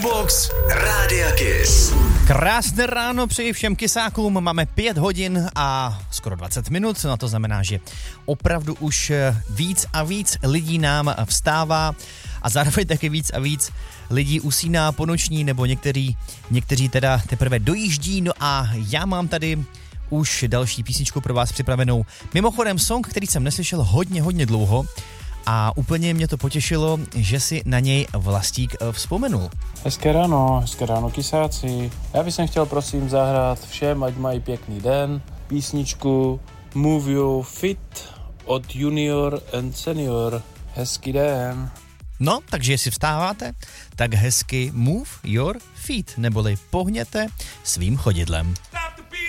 Box Rádia Kiss. Krásné ráno přeji všem kysákům, máme 5 hodin a skoro 20 minut, no to znamená, že opravdu už víc a víc lidí nám vstává a zároveň taky víc a víc lidí usíná po noční, nebo někteří teda teprve dojíždí, no a já mám tady už další písničku pro vás připravenou. Mimochodem song, který jsem neslyšel hodně dlouho a úplně mě to potěšilo, že si na něj Vlastík vzpomenul. Hezké ráno kysáci. Já bych chtěl prosím zahrát všem, ať mají pěkný den, písničku Move Your Fit od Junior and Senior. Hezký den. No, takže jestli vstáváte, tak hezky move your feet, neboli pohněte svým chodidlem.